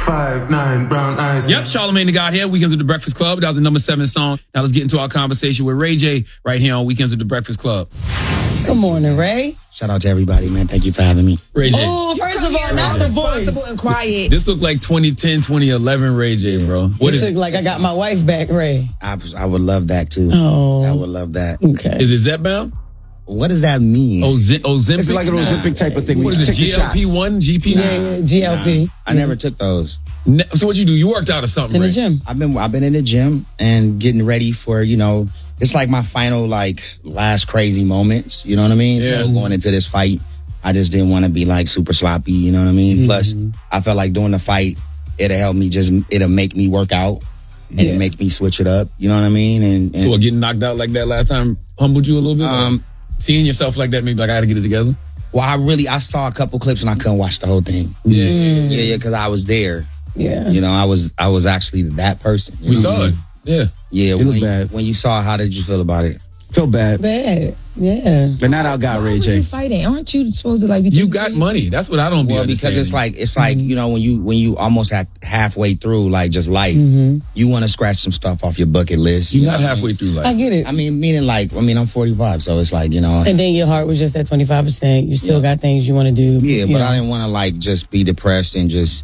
5'9", brown eyes. Yep, Charlamagne the God here, Weekends with the Breakfast Club. That was the number 7 song. Now let's get into our conversation with Ray J right here on Weekends with the Breakfast Club. Good morning, Ray. Shout out to everybody, man. Thank you for having me. Ray J. Oh, first of all, not the voice. Responsible and quiet. This looked like 2010, 2011 Ray J, bro. What This is look like I got my wife back, Ray. I would love that too. Oh. I would love that. Okay. Is it Zepbound? What does that mean? Ozempic? It's like an Ozempic type of thing. What is it, GLP-1, GP? Yeah, GLP. I never took those. So what you do? You worked out or something, In Ray? the gym. I've been in the gym and getting ready for, it's like my final last crazy moments. You know what I mean? Yeah. So going into this fight, I just didn't want to be super sloppy. You know what I mean? Plus, I felt like doing the fight, it'll help me it'll make me work out and it'll make me switch it up. You know what I mean? And So getting knocked out like that last time humbled you a little bit? Seeing yourself like that, maybe I got to get it together? well, I saw a couple clips and I couldn't watch the whole thing. Yeah, because I was there. Yeah. I was actually that person. We saw it. Yeah. Yeah, It looked bad. when you saw it, how did you feel about it? Feel bad. Bad. Yeah. But not our guy, Why Ray were J. you fighting? Aren't you supposed to be You taking got it money. That's what I don't be Well, because understanding. it's like when you almost at halfway through just life, you want to scratch some stuff off your bucket list. You're you not know? halfway through life. I get it. I mean, meaning I'm 45, so it's And then your heart was just at 25%. You still got things you want to do. yeah, you but know. I didn't want to just be depressed and just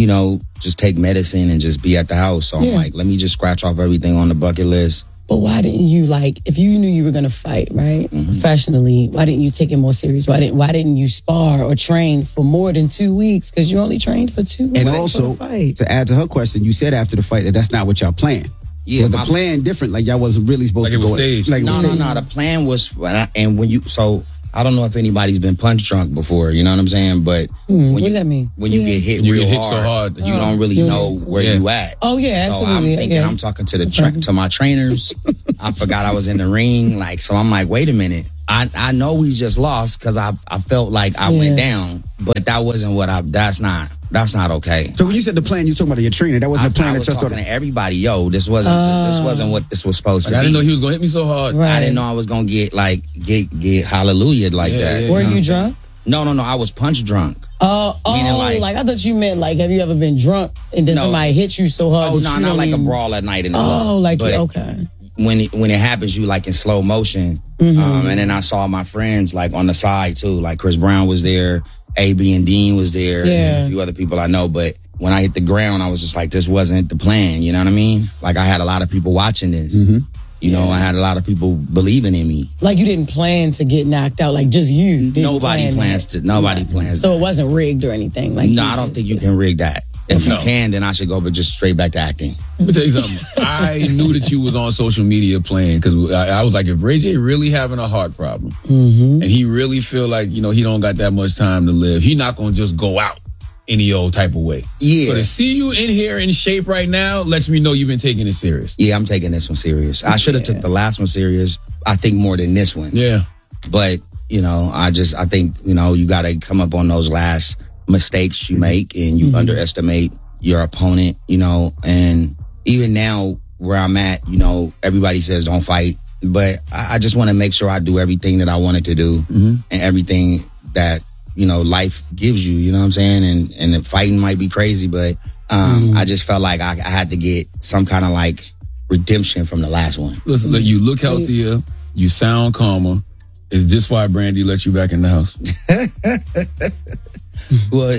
take medicine and just be at the house. So I'm Yeah. let me just scratch off everything on the bucket list. But why didn't you if you knew you were gonna fight, right? Professionally, why didn't you take it more serious? Why didn't you spar or train for more than 2 weeks? Because you only trained for 2 weeks. And for also, the fight. to add to her question, you said after the fight that that's not what y'all planned. Yeah, Was the my- plan different? Like y'all wasn't really supposed Like to it was go staged. Like it was No. staged. The plan was, and I don't know if anybody's been punch drunk before. You know what I'm saying? But What does that mean? when you get hit You real get hit hard, so hard. you don't really know where you at. Oh, yeah, So absolutely. I'm thinking, Yeah. I'm talking to to my trainers. I forgot I was in the ring. So I'm wait a minute. I know we just lost because I felt like I went down, but that wasn't that's not okay. So when you said the plan, you talking about your trainer. That wasn't the plan I that was y'all talking started. to everybody. Yo, this wasn't what this was supposed to be. I didn't know he was going to hit me so hard. Right. I didn't know I was gonna get hallelujah that. yeah. Were you drunk? No. I was punch drunk. Meaning like- I thought you meant have you ever been drunk and then No. somebody hit you so hard? Oh that no, you not don't like a even- brawl at night in the club. Oh, But okay. when it happens, you in slow motion. And then I saw my friends on the side too. Chris Brown was there, AB and Dean was there, and a few other people I know. But when I hit the ground, I was just this wasn't the plan. You know what I mean? I had a lot of people watching this. I had a lot of people believing in me. You didn't plan to get knocked out, just you. didn't Nobody plan plans that. to. Nobody plans. So that. it wasn't rigged or anything. No, I don't think you can rig that. If you can, then I should go, but just straight back to acting. Let me tell you something. I knew that you was on social media playing because I was if Ray J really having a heart problem and he really feel he don't got that much time to live, he not going to just go out any old type of way. Yeah. So to see you in here in shape right now lets me know you've been taking it serious. Yeah, I'm taking this one serious. I should have took the last one serious. I think more than this one. Yeah. But, I think, you got to come up on those last mistakes you make and you underestimate your opponent, and even now where I'm at, everybody says don't fight, but I just want to make sure I do everything that I wanted to do and everything that, life gives you, you know what I'm saying? And the fighting might be crazy, but I just felt like I had to get some kind of redemption from the last one. Listen, you look healthier, you sound calmer. Is this why Brandy let you back in the house? Well,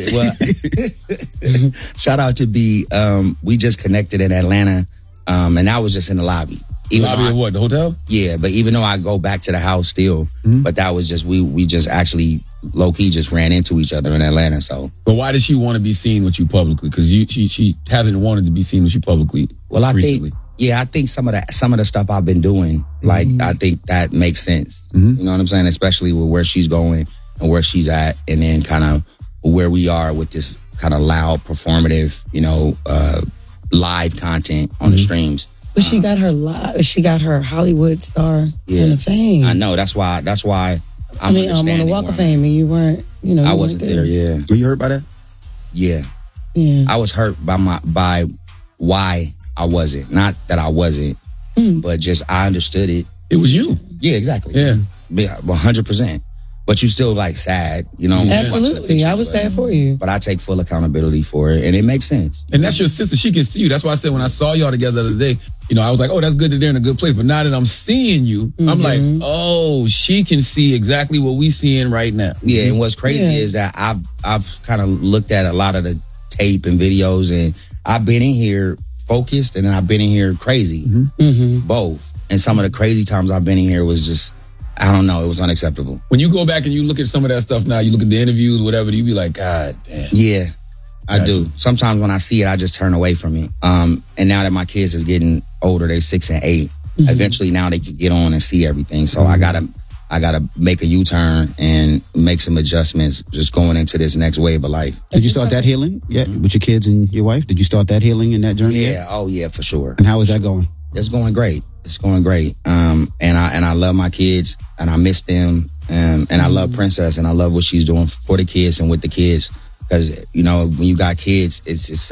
shout out to B. We just connected in Atlanta, and I was just in the lobby. Lobby of what? The hotel? Yeah, but even though I go back to the house still, but that was just we just actually low key just ran into each other in Atlanta. So, But why does she want to be seen with you publicly? Because she hasn't wanted to be seen with you publicly. well, I recently. think some of the stuff I've been doing, I think that makes sense. You know what I'm saying? Especially with where she's going and where she's at, and then kind of where we are with this kind of loud, performative, live content on the streams. But she got her Hollywood star and the fame. I know. That's why I'm on the understanding Walk where of I'm at. Fame, and you weren't. You I wasn't there. Yeah, Were you hurt by that? yeah. Yeah. I was hurt by why I wasn't. Not that I wasn't, but just I understood it. It was you. Yeah, exactly. Yeah. 100%. but you still like sad, you know. when you watch the Absolutely. I pictures, was but- sad for you. But I take full accountability for it, and it makes sense. And that's your sister. She can see you. That's why I said when I saw y'all together the other day, you know, I was like, oh, that's good that they're in a good place. But now that I'm seeing you, I'm like, oh, she can see exactly what we seeing right now. Yeah, and what's crazy Yeah. is that I've kind of looked at a lot of the tape and videos, and I've been in here focused, and then I've been in here crazy, both. And some of the crazy times I've been in here was just, I don't know, it was unacceptable. When you go back and you look at some of that stuff now, you look at the interviews, whatever, you be like, God damn. Yeah, I Gotcha. do. Sometimes when I see it, I just turn away from it. And now that my kids is getting older, they're 6 and 8. Eventually, now they can get on and see everything. So I gotta make a U-turn and make some adjustments, just going into this next wave of life. Did you start that healing? Yeah, with your kids and your wife. Did you start that healing in that journey? Yeah, yet? oh yeah, for sure. And how is that going? It's going great. It's going great. And I love my kids, and I miss them. And I love Princess, and I love what she's doing for the kids and with the kids. Because you know, when you got kids, it's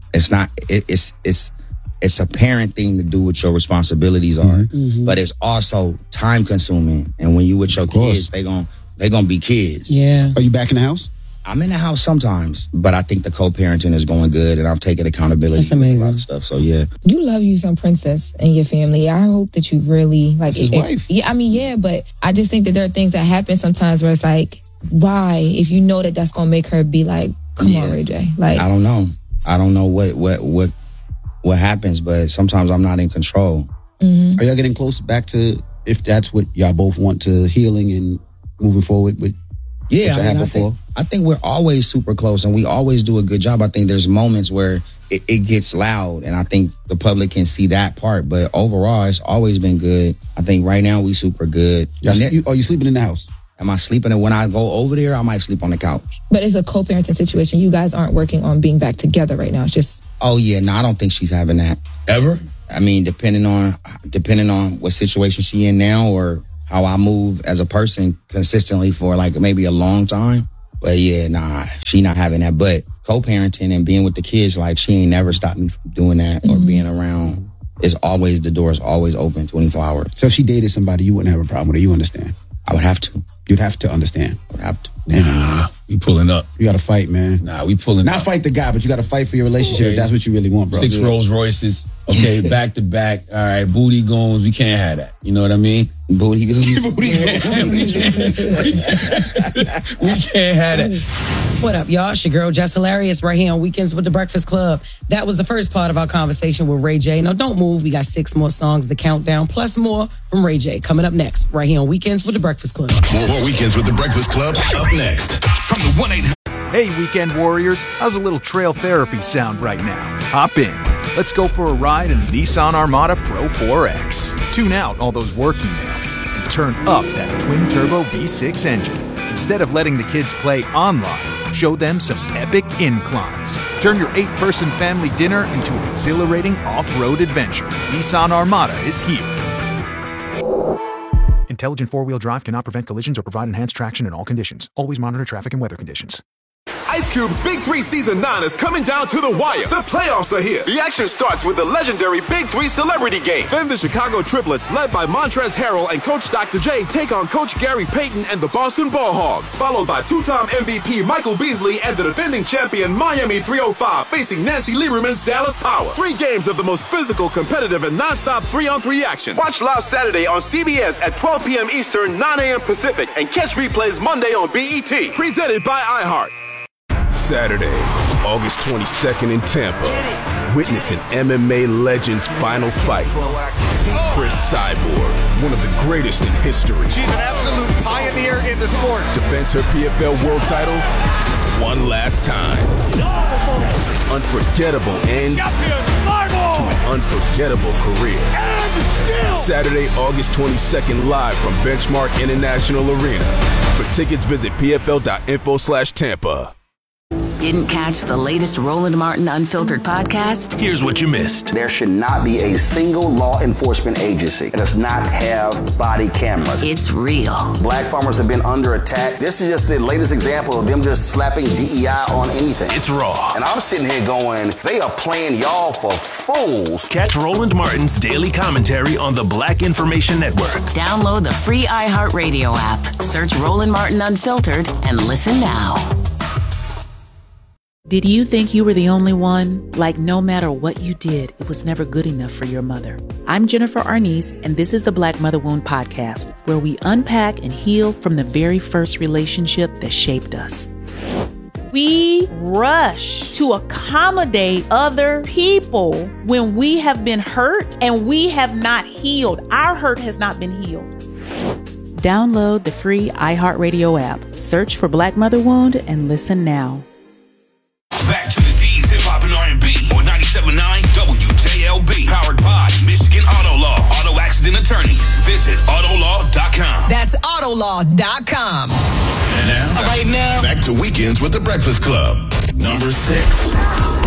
a parent thing to do what your responsibilities are, but it's also time consuming. And when you with your kids, they gonna be kids. Yeah. Are you back in the house? I'm in the house sometimes, but I think the co-parenting is going good, and I've taken accountability. That's with a lot amazing. of stuff. So yeah. You love you some Princess and your family. I hope that you really like That's his wife. Yeah, I mean, yeah, but I just think that there are things that happen sometimes where it's like, why? If you know that that's gonna make her be like, come on, Ray J. Like, I don't know what happens, but sometimes I'm not in control. Are y'all getting close back to, if that's what y'all both want, to healing and moving forward with Yeah, what you had before? I think we're always super close, and we always do a good job. I think there's moments where it gets loud, and I think the public can see that part. But overall, it's always been good. I think right now we super good. Are you sleeping in the house? Am I sleeping? And when I go over there, I might sleep on the couch. but it's a co-parenting situation. You guys aren't working on being back together right now. It's just Oh yeah, no, I don't think she's having that. Ever? I mean, depending on what situation she in now, or how I move as a person consistently for like maybe a long time. But yeah, nah, she not having that. But co-parenting and being with the kids, like she ain't never stopped me from doing that or being around. It's always, the door is always open 24 hours. So if she dated somebody, you wouldn't have a problem with it. You understand? I would have to. You'd have to understand. I would have to. Nah, we pulling up. You got to fight, man. Nah, we pulling Not up. fight the guy, but you got to fight for your relationship if that's what you really want, bro. 6 Rolls Royces. Okay, back to back. All right, booty goons. We can't have that. You know what I mean? Booty goose. We can't have that. What up, y'all? It's your girl, Jess Hilarious, right here on Weekends with the Breakfast Club. That was the first part of our conversation with Ray J. Now, don't move. We got 6 more songs, the countdown, plus more from Ray J. Coming up next, right here on Weekends with the Breakfast Club. More Weekends with the Breakfast Club up next. From the 1-800. Hey, weekend warriors, how's a little trail therapy sound right now? Hop in. Let's go for a ride in the Nissan Armada Pro 4X. Tune out all those work emails and turn up that twin-turbo V6 engine. Instead of letting the kids play online, show them some epic inclines. Turn your 8-person family dinner into an exhilarating off-road adventure. Nissan Armada is here. Intelligent four-wheel drive cannot prevent collisions or provide enhanced traction in all conditions. Always monitor traffic and weather conditions. Ice Cube's Big 3 Season 9 is coming down to the wire. The playoffs are here. The action starts with the legendary Big 3 Celebrity Game. Then the Chicago Triplets, led by Montrezl Harrell and Coach Dr. J, take on Coach Gary Payton and the Boston Ball Hogs. Followed by two-time MVP Michael Beasley and the defending champion Miami 305 facing Nancy Lieberman's Dallas Power. 3 games of the most physical, competitive, and non-stop 3-on-3 action. Watch live Saturday on CBS at 12 p.m. Eastern, 9 a.m. Pacific, and catch replays Monday on BET. Presented by iHeart. Saturday, August 22nd in Tampa. Witness an MMA legend's final fight. Chris Cyborg, one of the greatest in history. She's an absolute pioneer in the sport. Defends her PFL world title one last time. Unforgettable end to an unforgettable career. Saturday, August 22nd, live from Benchmark International Arena. For tickets, visit pfl.info/Tampa. Didn't catch the latest Roland Martin Unfiltered podcast? Here's what you missed. There should not be a single law enforcement agency that does not have body cameras. It's real. Black farmers have been under attack. This is just the latest example of them just slapping DEI on anything. It's raw. And I'm sitting here going, they are playing y'all for fools. Catch Roland Martin's daily commentary on the Black Information Network. Download the free iHeartRadio app. Search Roland Martin Unfiltered and listen now. Did you think you were the only one? Like, no matter what you did, it was never good enough for your mother. I'm Jennifer Arnice, and this is the Black Mother Wound Podcast, where we unpack and heal from the very first relationship that shaped us. We rush to accommodate other people when we have been hurt and we have not healed. Our hurt has not been healed. Download the free iHeartRadio app. Search for Black Mother Wound and listen now. Back to the D's, hip hop and R&B on 97.9 WJLB. Powered by Michigan Auto Law. Auto accident attorneys. Visit Autolaw.com. That's Autolaw.com. Now, back to Weekends with the Breakfast Club. Number 6.